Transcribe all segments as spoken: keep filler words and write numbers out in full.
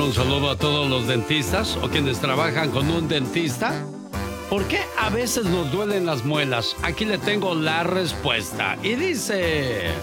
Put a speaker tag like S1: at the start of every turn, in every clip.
S1: Un saludo a todos los dentistas o quienes trabajan con un dentista. ¿Por qué a veces nos duelen las muelas? Aquí le tengo la respuesta. Y dice...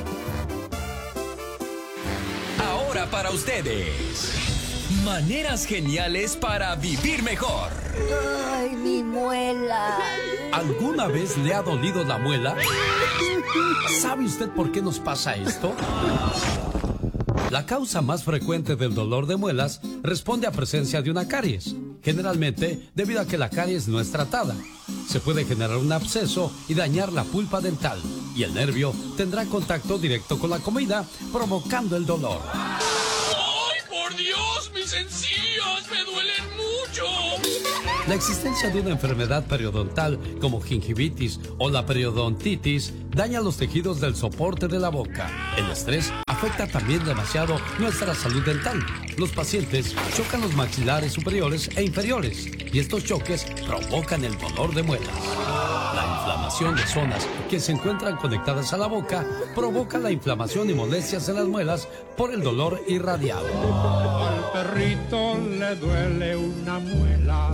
S2: Ahora para ustedes, maneras geniales para vivir mejor.
S3: Ay, mi muela.
S1: ¿Alguna vez le ha dolido la muela? ¿Sabe usted por qué nos pasa esto? La causa más frecuente del dolor de muelas responde a presencia de una caries, generalmente debido a que la caries no es tratada. Se puede generar un absceso y dañar la pulpa dental, y el nervio tendrá contacto directo con la comida, provocando el dolor.
S4: ¡Ay, por Dios! ¡Mis encías me duelen mucho!
S1: La existencia de una enfermedad periodontal como gingivitis o la periodontitis daña los tejidos del soporte de la boca. El estrés afecta también demasiado nuestra salud dental. Los pacientes chocan los maxilares superiores e inferiores y estos choques provocan el dolor de muelas. La inflamación de zonas que se encuentran conectadas a la boca provoca la inflamación y molestias en las muelas por el dolor irradiado.
S5: Al perrito le duele una muela.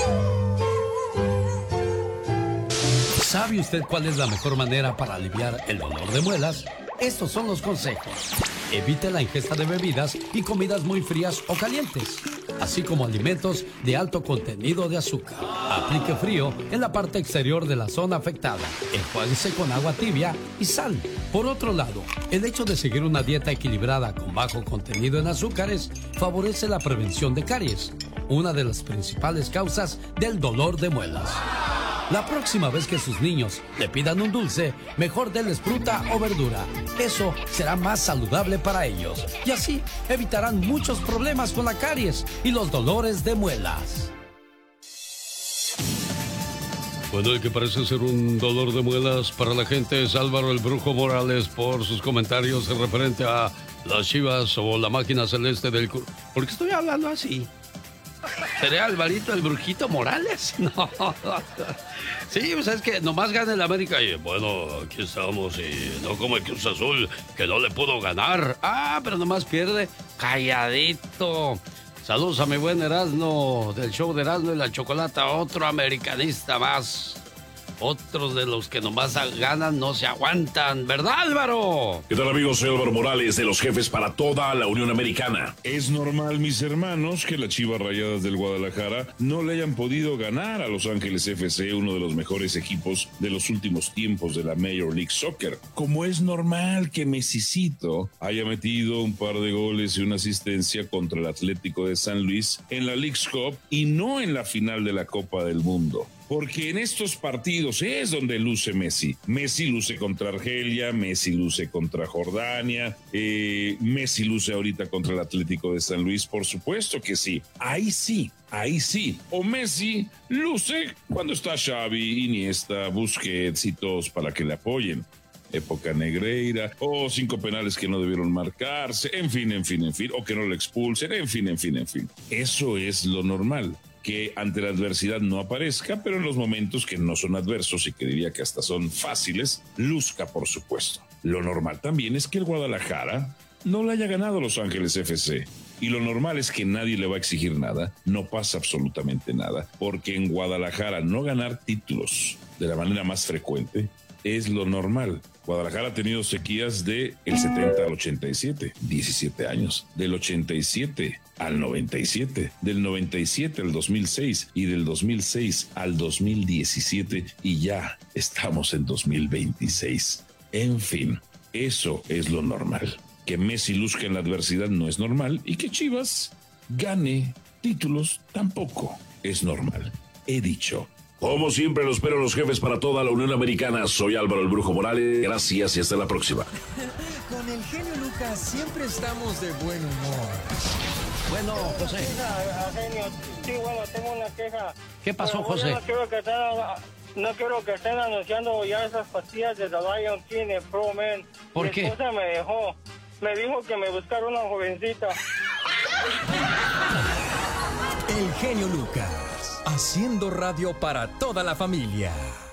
S1: ¿Sabe usted cuál es la mejor manera para aliviar el dolor de muelas? Estos son los consejos. Evite la ingesta de bebidas y comidas muy frías o calientes, así como alimentos de alto contenido de azúcar. Aplique frío en la parte exterior de la zona afectada. Enjuáguese con agua tibia y sal. Por otro lado, el hecho de seguir una dieta equilibrada con bajo contenido en azúcares favorece la prevención de caries, una de las principales causas del dolor de muelas. La próxima vez que sus niños le pidan un dulce, mejor denles fruta o verdura. Eso será más saludable para ellos. Y así evitarán muchos problemas con la caries y los dolores de muelas. Bueno, el que parece ser un dolor de muelas para la gente es Álvaro el Brujo Morales por sus comentarios en referente a las Chivas o la máquina celeste del... ¿Por qué estoy hablando así? ¿Seré Alvarito el Brujito Morales? No. Sí, pues es que nomás gana el América y bueno, aquí estamos y no como el Cruz Azul, que no le pudo ganar. Ah, pero nomás pierde calladito. Saludos a mi buen Erasmo del show de Erasmo y la Chocolata, otro americanista más. Otros de los que nomás ganan no se aguantan, ¿verdad, Álvaro?
S6: ¿Qué tal, amigos? Soy Álvaro Morales, de los jefes para toda la Unión Americana.
S7: Es normal, mis hermanos, que las Chivas Rayadas del Guadalajara no le hayan podido ganar a Los Ángeles F C, uno de los mejores equipos de los últimos tiempos de la Major League Soccer. Como es normal que Messicito haya metido un par de goles y una asistencia contra el Atlético de San Luis en la League's Cup y no en la final de la Copa del Mundo. Porque en estos partidos es donde luce Messi. Messi luce contra Argelia, Messi luce contra Jordania, eh, Messi luce ahorita contra el Atlético de San Luis, por supuesto que sí. Ahí sí, ahí sí. O Messi luce cuando está Xavi, Iniesta, Busquets y todos para que le apoyen. Época Negreira, o cinco penales que no debieron marcarse, en fin, en fin, en fin, o que no lo expulsen, en fin, en fin, en fin. Eso es lo normal. Que ante la adversidad no aparezca, pero en los momentos que no son adversos y que diría que hasta son fáciles, luzca, por supuesto. Lo normal también es que el Guadalajara no le haya ganado a Los Ángeles F C. Y lo normal es que nadie le va a exigir nada, no pasa absolutamente nada, porque en Guadalajara no ganar títulos de la manera más frecuente es lo normal. Guadalajara ha tenido sequías de el setenta al ochenta y siete, diecisiete años, del ochenta y siete al noventa y siete, del noventa y siete al dos mil seis y del dos mil seis al dos mil diecisiete y ya estamos en dos mil veintiséis. En fin, eso es lo normal. Que Messi luzca en la adversidad no es normal y que Chivas gane títulos tampoco es normal. He dicho.
S6: Como siempre, lo espero los jefes para toda la Unión Americana. Soy Álvaro el Brujo Morales. Gracias y hasta la próxima.
S2: Con el genio Lucas siempre estamos de buen humor.
S1: Bueno, José.
S8: Mira, genio, sí, bueno, tengo una queja.
S1: ¿Qué pasó,
S8: Pero,
S1: José?
S8: No quiero, que estén, no quiero que estén anunciando ya esas pastillas de The Lion King en Pro Man.
S1: ¿Por
S8: Mi
S1: qué?
S8: esposa me dejó. Me dijo que me buscara una jovencita.
S2: El genio Lucas, haciendo radio para toda la familia.